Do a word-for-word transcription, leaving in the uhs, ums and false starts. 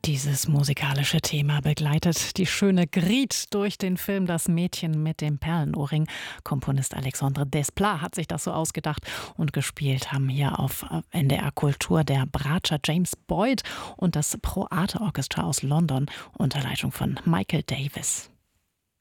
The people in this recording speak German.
Dieses musikalische Thema begleitet die schöne Griet durch den Film Das Mädchen mit dem Perlenohrring. Komponist Alexandre Desplat hat sich das so ausgedacht und gespielt haben hier auf N D R Kultur der Bratscher James Boyd und das Pro Arte Orchestra aus London unter Leitung von Michael Davis.